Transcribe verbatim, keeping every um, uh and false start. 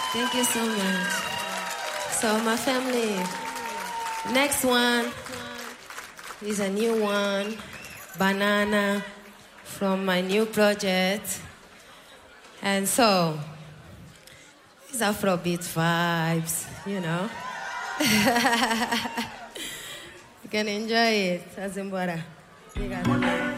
Thank you so much. So, my family, next one is a new one, Banana, from my new project. And so, it's Afrobeat vibes, you know. You can enjoy it. Azimbora. Obrigada.